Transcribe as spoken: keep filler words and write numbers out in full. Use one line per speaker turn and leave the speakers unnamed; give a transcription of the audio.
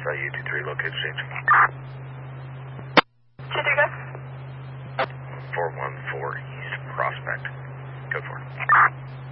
Uh, U two three, locate exchange.
two three, go.
four one four East Prospect. Code four.